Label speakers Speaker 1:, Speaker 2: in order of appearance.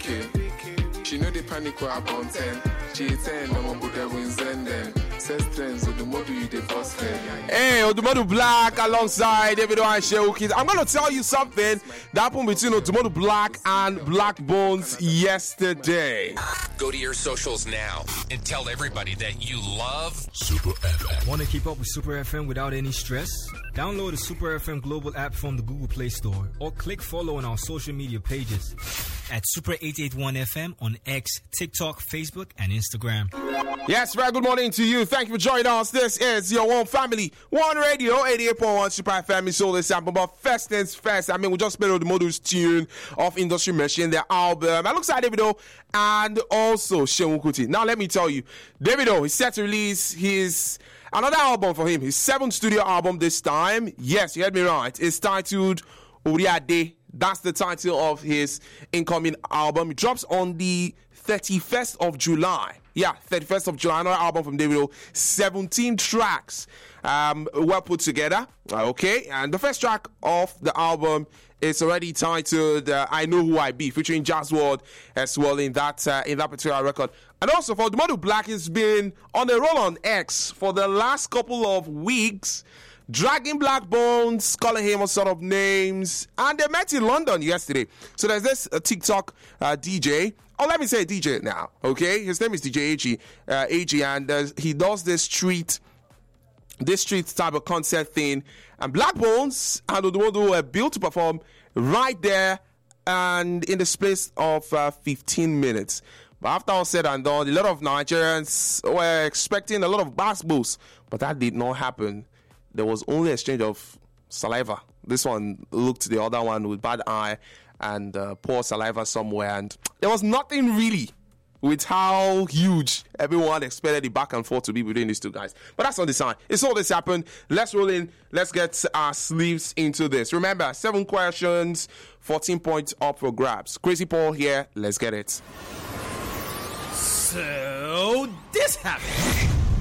Speaker 1: She know the panic wa about 10. She 10, no one put her wins and then. Says trends, Odumodu you the first head.
Speaker 2: Hey, Odumodu Black alongside Davido and Shehu. I'm going to tell you something that happened between Odumodu Black and Black Bones yesterday.
Speaker 3: Go to your socials now and tell everybody that you love
Speaker 4: Super FM.
Speaker 5: Want to keep up with Super FM without any stress? Download the Super FM global app from the Google Play Store or click follow on our social media pages at Super 881 FM on X, TikTok, Facebook, and Instagram.
Speaker 2: Yes, very good morning to you. Thank you for joining us. This is your One Family, One Radio, 88.1 Super FM. So this sample, but first things first. I mean, we just played Odumodu's tune of Industry Machine, their album. I look at Davido and also Seun Kuti. Now, let me tell you, Davido is set to release his another album for him, his 7th studio album this time. Yes, you heard me right. It's titled Oriade. That's the title of his incoming album. It drops on the 31st of July. Yeah, 31st of July. Another album from Davido. 17 tracks well put together. Okay, and the first track of the album is already titled I Know Who I Be, featuring Jazz World as well in that particular record. And also for Odumodu Black, has been on a roll on X for the last couple of weeks, dragging Black Bones, calling him all sort of names, and they met in London yesterday. So there's this TikTok DJ. Oh, let me say DJ now, okay? His name is DJ AG, and he does this street type of concert thing. And Black Bones and Odumodu were built to perform right there and in the space of 15 minutes. But after all said and done, a lot of Nigerians were expecting a lot of bass boosts, but that did not happen. There was only exchange of saliva. This one looked the other one with bad eye and pour saliva somewhere, and there was nothing really with how huge everyone expected the back and forth to be between these two guys. But that's on the side. It's all this happened. Let's roll in. Let's get our sleeves into this. Remember, 7 questions, 14 points up for grabs. Crazy Paul here. Let's get it.
Speaker 5: So this happened.